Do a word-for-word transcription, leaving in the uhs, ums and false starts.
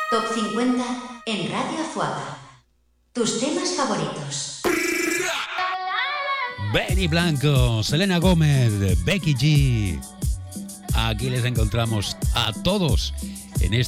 Top cincuenta en Radio Azuaga. Tus temas favoritos. Benny Blanco, Selena Gómez, Becky G. Aquí les encontramos a todos en este